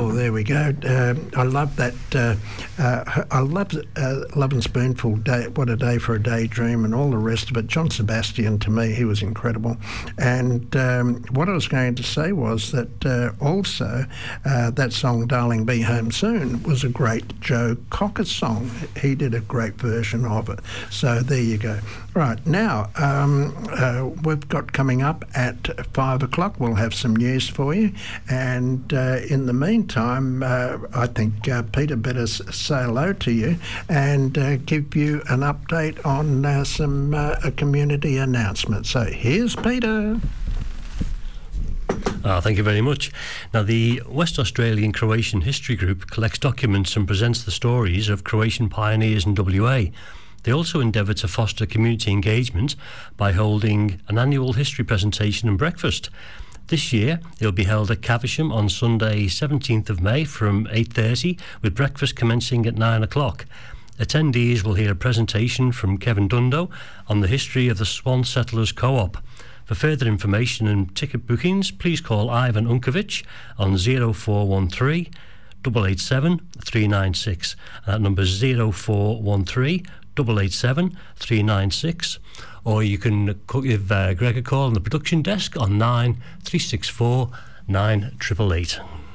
Oh, there we go. I love that. I love Love and Spoonful, What a Day for a Daydream, and all the rest of it. John Sebastian, to me, he was incredible. And what I was going to say was that also that song, Darling Be Home Soon, was a great Joe Cocker song. He did a great version of it. So there you go. Right, now, we've got coming up at 5 o'clock, we'll have some news for you. And in the meantime, I think Peter better say hello to you and give you an update on some community announcements. So here's Peter. Thank you very much. Now, the West Australian Croatian History Group collects documents and presents the stories of Croatian pioneers in WA. They also endeavour to foster community engagement by holding an annual history presentation and breakfast. This year, it will be held at Caversham on Sunday 17th of May from 8:30, with breakfast commencing at 9 o'clock. Attendees will hear a presentation from Kevin Dundo on the history of the Swan Settlers Co-op. For further information and ticket bookings, please call Ivan Unkovic on 0413 887 396. That number is 0413 887 396. Or you can give Greg a call on the production desk on 9364 9888.